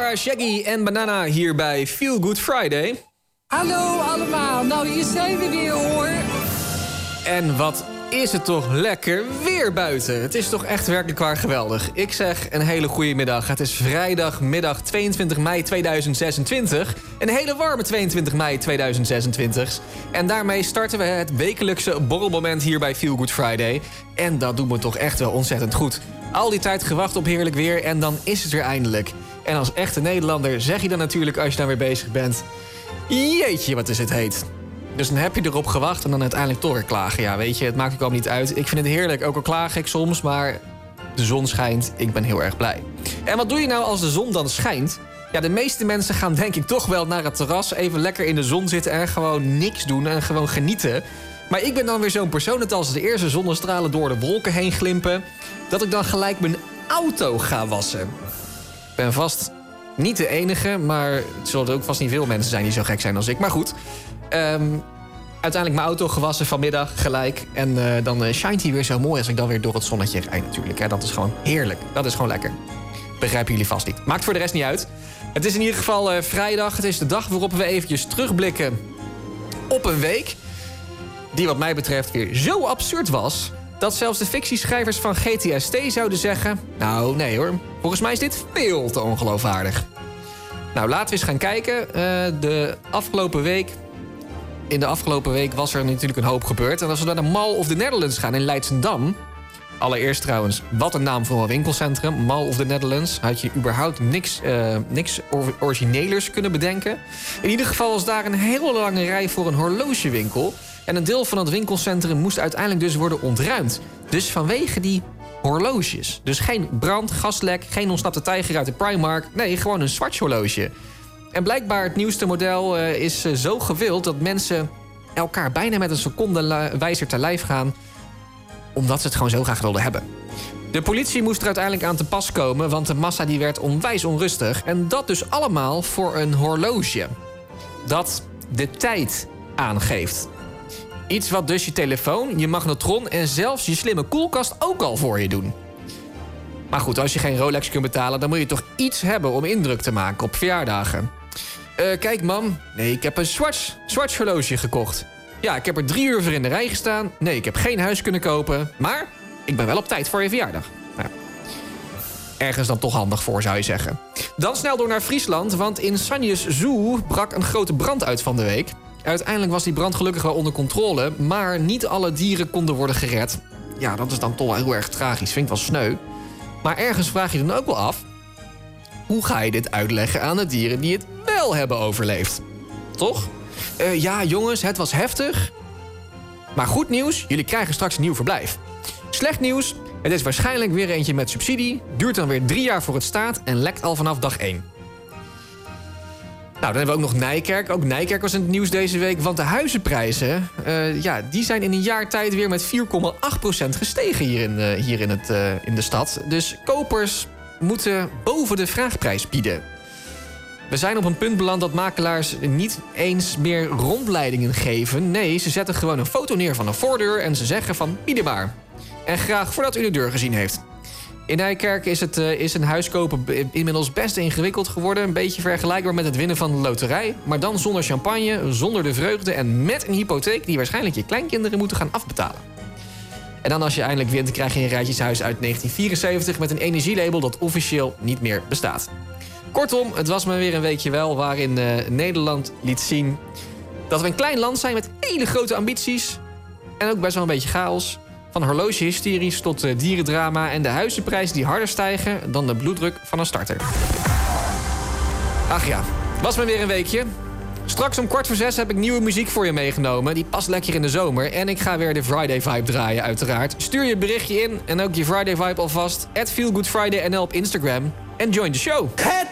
Tara, Shaggy en Banana hier bij Feel Good Friday. Hallo allemaal, nou hier zijn we weer hoor. En wat is het toch lekker weer buiten. Het is toch echt werkelijk waar geweldig. Ik zeg een hele goede middag. Het is vrijdagmiddag 22 mei 2026. Een hele warme 22 mei 2026. En daarmee starten we het wekelijkse borrelmoment hier bij Feel Good Friday. En dat doet me toch echt wel ontzettend goed. Al die tijd gewacht op heerlijk weer en dan is het er eindelijk. En als echte Nederlander zeg je dan natuurlijk als je dan weer bezig bent... Jeetje, wat is het heet. Dus dan heb je erop gewacht en dan uiteindelijk toch weer klagen. Ja, weet je, het maakt ook allemaal niet uit. Ik vind het heerlijk, ook al klaag ik soms, maar de zon schijnt. Ik ben heel erg blij. En wat doe je nou als de zon dan schijnt? Ja, de meeste mensen gaan denk ik toch wel naar het terras... even lekker in de zon zitten en gewoon niks doen en gewoon genieten. Maar ik ben dan weer zo'n persoon dat als de eerste zonnestralen door de wolken heen glimpen... dat ik dan gelijk mijn auto ga wassen. Ik ben vast niet de enige, maar het zullen er ook vast niet veel mensen zijn... die zo gek zijn als ik, maar goed... uiteindelijk mijn auto gewassen vanmiddag gelijk. En dan shined hij weer zo mooi als ik dan weer door het zonnetje rijd natuurlijk. Hè. Dat is gewoon heerlijk. Dat is gewoon lekker. Begrijpen jullie vast niet. Maakt voor de rest niet uit. Het is in ieder geval vrijdag. Het is de dag waarop we eventjes terugblikken op een week... die wat mij betreft weer zo absurd was... dat zelfs de fictieschrijvers van GTST zouden zeggen... nou, nee hoor. Volgens mij is dit veel te ongeloofwaardig. Nou, laten we eens gaan kijken. In de afgelopen week was er natuurlijk een hoop gebeurd. En als we naar de Mall of the Netherlands gaan in Leidschendam... allereerst trouwens, wat een naam voor een winkelcentrum. Mall of the Netherlands. Had je überhaupt niks originelers kunnen bedenken. In ieder geval was daar een hele lange rij voor een horlogewinkel. En een deel van het winkelcentrum moest uiteindelijk dus worden ontruimd. Dus vanwege die horloges. Dus geen brand, gaslek, geen ontsnapte tijger uit de Primark. Nee, gewoon een Swatch horloge. En blijkbaar het nieuwste model is zo gewild... dat mensen elkaar bijna met een secondenwijzer te lijf gaan... omdat ze het gewoon zo graag wilden hebben. De politie moest er uiteindelijk aan te pas komen... want de massa die werd onwijs onrustig. En dat dus allemaal voor een horloge. Dat de tijd aangeeft. Iets wat dus je telefoon, je magnetron... en zelfs je slimme koelkast ook al voor je doen. Maar goed, als je geen Rolex kunt betalen... dan moet je toch iets hebben om indruk te maken op verjaardagen. Kijk, mam. Nee, ik heb een Swatch horloge gekocht. Ja, ik heb er 3 uur voor in de rij gestaan. Nee, ik heb geen huis kunnen kopen. Maar ik ben wel op tijd voor je verjaardag. Nou, ergens dan toch handig voor, zou je zeggen. Dan snel door naar Friesland, want in Sanjes Zoo brak een grote brand uit van de week. Uiteindelijk was die brand gelukkig wel onder controle... maar niet alle dieren konden worden gered. Ja, dat is dan toch wel heel erg tragisch. Vind ik wel sneu. Maar ergens vraag je dan ook wel af... hoe ga je dit uitleggen aan de dieren die het wel hebben overleefd? Toch? Ja, jongens, het was heftig. Maar goed nieuws, jullie krijgen straks een nieuw verblijf. Slecht nieuws, het is waarschijnlijk weer eentje met subsidie... duurt dan weer 3 jaar voor het staat en lekt al vanaf dag 1. Nou, dan hebben we ook nog Nijkerk. Ook Nijkerk was in het nieuws deze week, want de huizenprijzen... die zijn in een jaar tijd weer met 4,8% gestegen hier in de stad. Dus kopers moeten boven de vraagprijs bieden. We zijn op een punt beland dat makelaars niet eens meer rondleidingen geven. Nee, ze zetten gewoon een foto neer van een voordeur... en ze zeggen van, bieden maar. En graag voordat u de deur gezien heeft. In Nijkerk is een huis kopen inmiddels best ingewikkeld geworden. Een beetje vergelijkbaar met het winnen van de loterij. Maar dan zonder champagne, zonder de vreugde... en met een hypotheek die waarschijnlijk je kleinkinderen moeten gaan afbetalen. En dan als je eindelijk wint, krijg je een rijtjeshuis uit 1974... met een energielabel dat officieel niet meer bestaat. Kortom, het was maar weer een weekje wel waarin Nederland liet zien... dat we een klein land zijn met hele grote ambities... en ook best wel een beetje chaos... van horlogehysteries tot dierendrama... en de huizenprijzen die harder stijgen dan de bloeddruk van een starter. Ach ja, was maar weer een weekje. Straks om 5:45 heb ik nieuwe muziek voor je meegenomen. Die past lekker in de zomer. En ik ga weer de Friday Vibe draaien, uiteraard. Stuur je berichtje in en ook je Friday Vibe alvast. @FeelGoodFridayNL op Instagram. En join the show. Het